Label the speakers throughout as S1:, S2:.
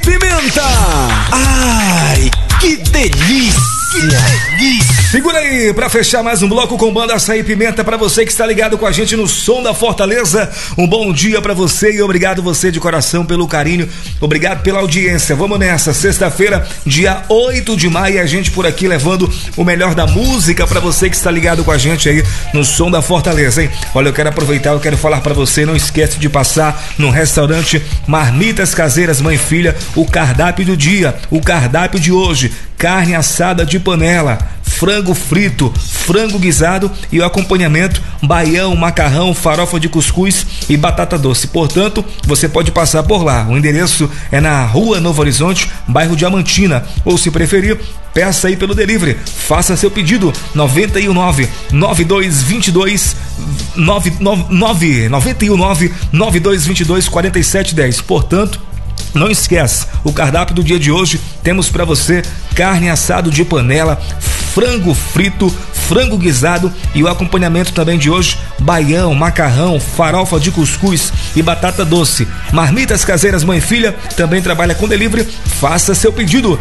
S1: Pimenta. Ai, que delícia! Que delícia!
S2: Segura aí, pra fechar mais um bloco com banda Açaí Pimenta, pra você que está ligado com a gente no Som da Fortaleza. Um bom dia pra você e obrigado você de coração pelo carinho, obrigado pela audiência. Vamos nessa, sexta-feira, dia 8 de maio, a gente por aqui levando o melhor da música pra você que está ligado com a gente aí no Som da Fortaleza, hein? Olha, eu quero aproveitar, eu quero falar pra você, não esquece de passar no restaurante Marmitas Caseiras Mãe e Filha, o cardápio do dia, o cardápio de hoje: carne assada de panela, frango frito, frango guisado e o acompanhamento baião, macarrão, farofa de cuscuz e batata doce. Portanto, você pode passar por lá. O endereço é na Rua Novo Horizonte, bairro Diamantina, ou se preferir, peça aí pelo delivery. Faça seu pedido 919-9222-4710. Portanto, não esquece, o cardápio do dia de hoje temos para você carne assado de panela, frango frito, frango guisado e o acompanhamento também de hoje baião, macarrão, farofa de cuscuz e batata doce. Marmitas Caseiras Mãe e Filha também trabalha com delivery. Faça seu pedido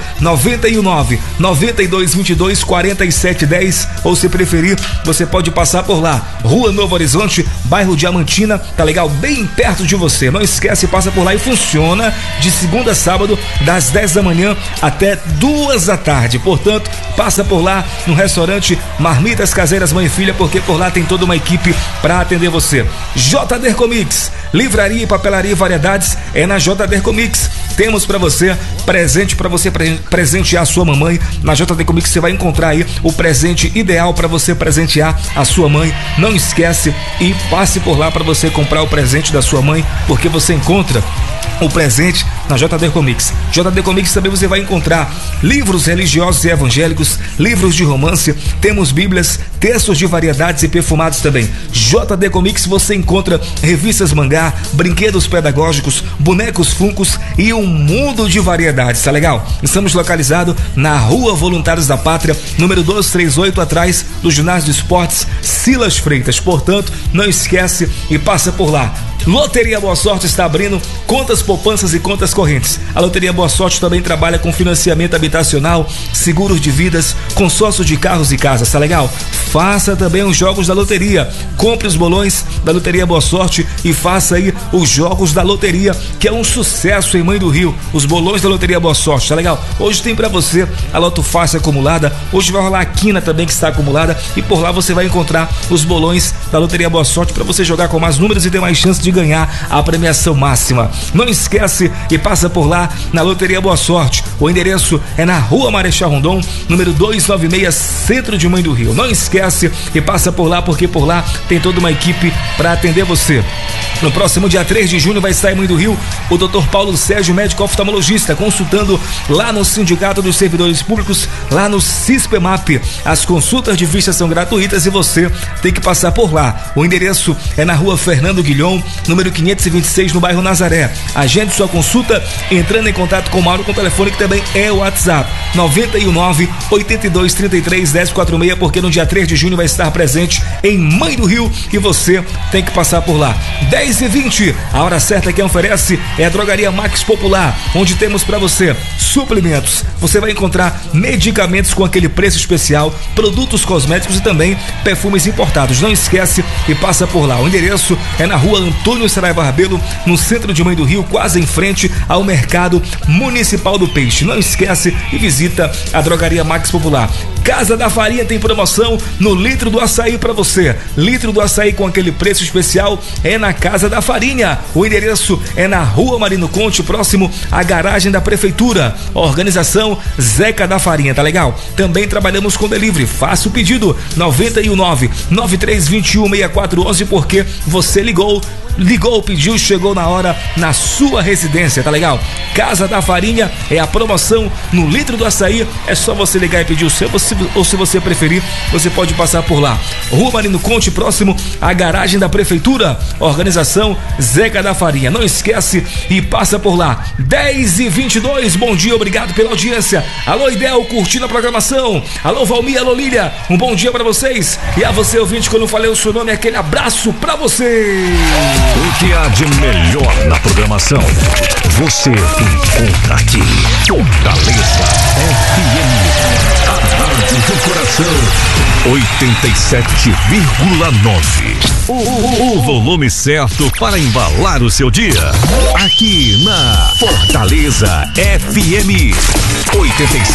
S2: 99-9222-4710, ou se preferir, você pode passar por lá. Rua Novo Horizonte, bairro Diamantina, tá legal? Bem perto de você. Não esquece, passa por lá e funciona de segunda a sábado, das 10 da manhã até 2 da tarde. Portanto, passa por lá no restaurante Marmitas Caseiras Mãe e Filha, porque por lá tem toda uma equipe para atender você. JD Comics, livraria e papelaria e variedades é na JD Comics. Temos para você presente, para você presentear a sua mamãe. Na JD Comics você vai encontrar aí o presente ideal para você presentear a sua mãe. Não esquece e passe por lá para você comprar o presente da sua mãe, porque você encontra o presente na JD Comics. JD Comics também você vai encontrar livros religiosos e evangélicos, livros de romance, temos bíblias, textos de variedades e perfumados também. JD Comics você encontra revistas mangá, brinquedos pedagógicos, bonecos Funkos e um mundo de variedades, tá legal? Estamos localizados na Rua Voluntários da Pátria, número 238, atrás do Ginásio de Esportes Silas Freitas. Portanto, não esquece e passa por lá. Loteria Boa Sorte está abrindo contas poupanças e contas correntes. A Loteria Boa Sorte também trabalha com financiamento habitacional, seguros de vidas, consórcio de carros e casas, tá legal? Faça também os jogos da loteria. Compre os bolões da Loteria Boa Sorte e faça aí os jogos da loteria, que é um sucesso em Mãe do Rio. Os bolões da Loteria Boa Sorte, tá legal? Hoje tem pra você a Loto Fácil acumulada, hoje vai rolar a Quina também que está acumulada, e por lá você vai encontrar os bolões da Loteria Boa Sorte para você jogar com mais números e ter mais chance de ganhar a premiação máxima. Não esquece e passa por lá na Loteria Boa Sorte. O endereço é na Rua Marechal Rondon, número 296, centro de Mãe do Rio. Não esquece e passa por lá, porque por lá tem toda uma equipe para atender você. No próximo dia 3 de junho vai estar em Mãe do Rio o Dr. Paulo Sérgio, médico oftalmologista, consultando lá no Sindicato dos Servidores Públicos, lá no CISPEMAP. As consultas de vista são gratuitas e você tem que passar por lá. O endereço é na Rua Fernando Guilhom, número 526, no bairro Nazaré. Agende sua consulta entrando em contato com o Mauro com o telefone que também é o WhatsApp 99-8233-1046, porque no dia 3 de junho vai estar presente em Mãe do Rio e você tem que passar por lá. 10h20, a hora certa que oferece é a Drogaria Max Popular, onde temos para você suplementos. Você vai encontrar medicamentos com aquele preço especial, produtos cosméticos e também perfumes importados. Não esquece e passa por lá. O endereço é na Rua Antônio Saraiva Rabelo, no centro de Mãe do Rio, quase em frente ao Mercado Municipal do Peixe. Não esquece e visita a Drogaria Max Popular. Casa da Farinha tem promoção no litro do açaí para você. Litro do açaí com aquele preço especial é na Casa da Farinha. O endereço é na Rua Marino Conte, próximo à garagem da Prefeitura. Organização Zeca da Farinha, tá legal? Também trabalhamos com delivery. Faça o pedido 99-9321-6411, porque você ligou, pediu, chegou na hora na sua residência, tá legal? Casa da Farinha é a promoção no litro do açaí. É só você ligar e pedir o seu, ou se você preferir, você pode passar por lá. Rua Marino Conte, próximo à garagem da Prefeitura. Organização Zeca da Farinha. Não esquece e passa por lá. 10h22, bom dia, obrigado pela audiência. Alô, Idel, curtindo a programação. Alô, Valmir, alô, Lília, um bom dia pra vocês. E a você, ouvinte, quando eu falei o seu nome, aquele abraço pra você.
S3: O que há de melhor na programação, você encontra aqui. Fortaleza FM, a rádio do coração, 87,9. O volume certo para embalar o seu dia. Aqui na Fortaleza FM 87,9.